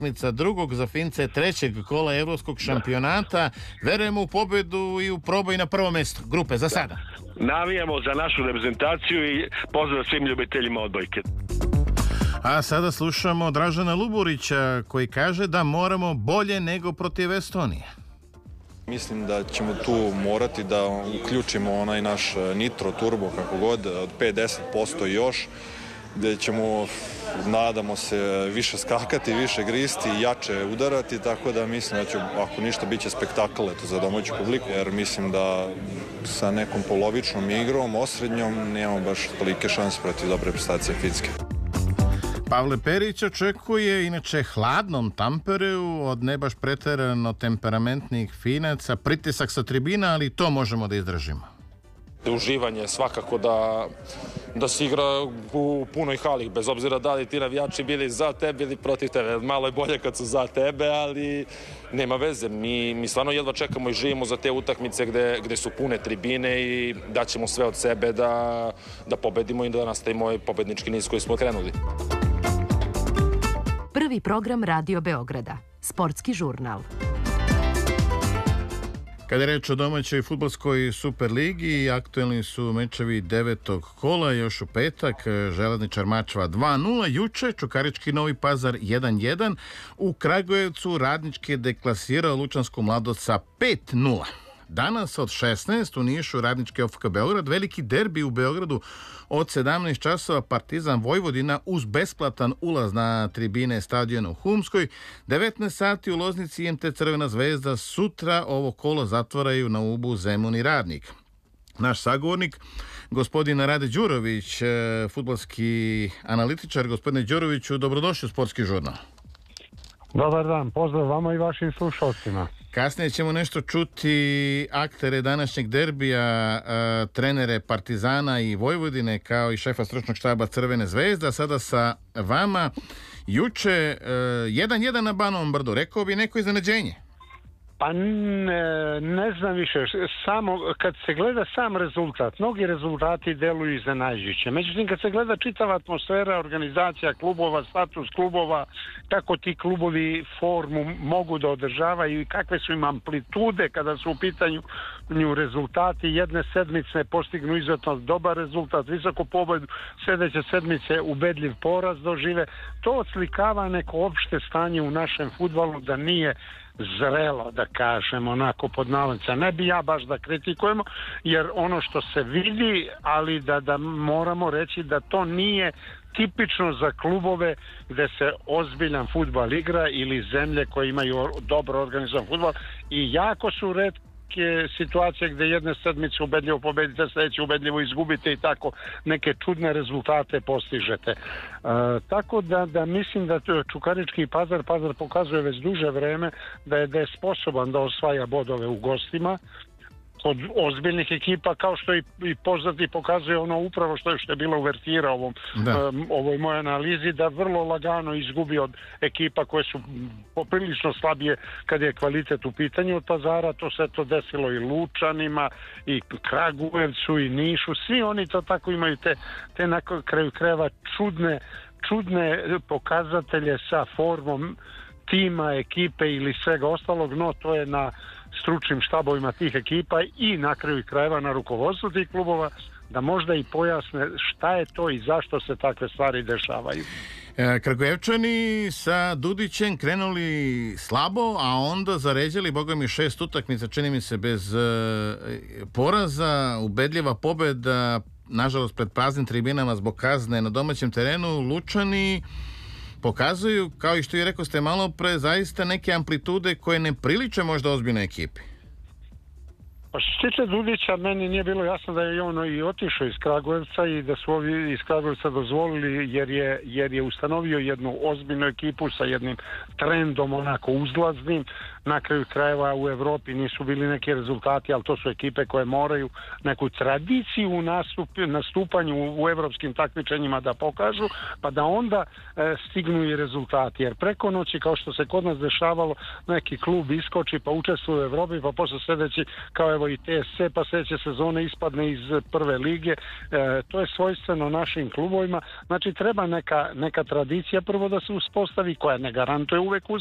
utakmica drugog za Fince trećeg kola evropskog šampionata. Verujemo u pobedu i u proboj na prvo mjesto grupe za sada. Navijamo za našu reprezentaciju i pozdrav svim ljubiteljima odbojke. A sada slušamo Dražena Luburića koji kaže da moramo bolje nego protiv Estonije. Mislim da ćemo tu morati da uključimo onaj naš nitro turbo kako god od 5-10% još, gdje ćemo, nadamo se, više skakati, više gristi, jače udarati, tako da mislim da će, ako ništa, bit će spektakl za domaću publiku, jer mislim da sa nekom polovičnom igrom, osrednjom, nemamo baš tolike šanse protiv dobre prestacije Finske. Pavle Perić očekuje inače hladnom Tampereu od ne baš preterano temperamentnih Finaca, pritisak sa tribina, ali to možemo da izdržimo. Uživanje svakako da se igra u punoj hali, bez obzira da li ti navijači bili za tebe ili protiv tebe. Malo je bolje kad su za tebe, ali nema veze. Mi stvarno jedva čekamo i živimo za te utakmice gde su pune tribine i daćemo sve od sebe da pobedimo i da nastavimo ovaj pobednički niz koji smo krenuli. Prvi program Radio Beograda, sportski žurnal. Kada je reč o domaćoj fudbalskoj Superligi, aktuelni su mečevi 9. kola, još u petak, Železničar Mačva 2-0, juče Čukarički Novi Pazar 1-1, u Kragujevcu Radnički je deklasirao Lučansku Mladost sa 5-0. Danas od 16 u Nišu Radnički OFK Beograd, veliki derbi u Beogradu od 17 časova, Partizan Vojvodina uz besplatan ulaz na tribine stadiona u Humskoj, 19 sati u Loznici IMT Crvena zvezda, sutra ovo kolo zatvaraju na Ubu Zemun i Radnik. Naš sagovornik, gospodin Rade Đurović, fudbalski analitičar. Gospodine Đuroviću, dobrodošli u Sportski žurnal. Dobar dan, pozdrav vama i vašim slušalcima. Kasnije ćemo nešto čuti aktere današnjeg derbija, trenere Partizana i Vojvodine, kao i šefa stručnog štaba Crvene zvezde. A sada sa vama, juče 1-1 na Banovom Brdu, rekao bi neko iznenađenje. Pa ne znam više, samo kad se gleda sam rezultat, mnogi rezultati deluju iznenađujuće. Međutim, kad se gleda čitava atmosfera, organizacija klubova, status klubova, kako ti klubovi formu mogu da održavaju i kakve su im amplitude kada su u pitanju rezultati, jedne sedmice postignu izuzetno dobar rezultat, visoku pobedu, sljedeće sedmice ubedljiv poraz dožive. To odslikava neko opšte stanje u našem fudbalu da nije zrelo, da kažem, onako pod navodnicima. Ne bi ja baš da kritikujemo, jer ono što se vidi, ali da moramo reći da to nije tipično za klubove gde se ozbiljan fudbal igra ili zemlje koje imaju dobro organizovan fudbal i jako su retke situacije gde jedne sedmice ubedljivo pobedite, sljedeće ubedljivo izgubite i tako neke čudne rezultate postižete. Tako da mislim da Čukarički Pazar pokazuje već duže vreme da je sposoban da osvaja bodove u gostima kod ozbiljnih ekipa, kao što i poznati pokazuje ono upravo što je bilo uvertira ovoj mojoj analizi, da vrlo lagano izgubi od ekipa koje su poprilično slabije kad je kvalitet u pitanju od Pazara. To se to desilo i Lučanima i Kragujevcu i Nišu, svi oni to tako imaju te na kraju krajeva čudne pokazatelje sa formom tima, ekipe ili svega ostalog, no to je na stručnim štabovima tih ekipa i na kraju krajeva na rukovodstvu tih klubova da možda i pojasne šta je to i zašto se takve stvari dešavaju. Kragujevčani sa Dudićem krenuli slabo, a onda zaređali, boga mi, 6 utakmica, čini mi se, bez poraza, ubedljiva pobeda, nažalost pred praznim tribinama zbog kazne na domaćem terenu. Lučani pokazuju, kao i što je rekao ste malo pre, zaista neke amplitude koje ne priliče možda ozbiljnoj ekipi. Pa što se tiče Dudića, meni nije bilo jasno da je on i otišao iz Kragujevca i da su ovi iz Kragujevca dozvolili jer je ustanovio jednu ozbiljnu ekipu sa jednim trendom onako uzlaznim. Na kraju krajeva u Evropi nisu bili neki rezultati, ali to su ekipe koje moraju neku tradiciju u nastupanju u evropskim takmičenjima da pokažu, pa da onda stignu i rezultati. Jer preko noći, kao što se kod nas dešavalo, neki klub iskoči pa učestvuje u Evropi, pa posle sljedeći kao evo i TSC, pa sljedeće sezone ispadne iz prve lige. To je svojstveno našim klubovima. Znači treba neka tradicija prvo da se uspostavi, koja ne garantuje uvek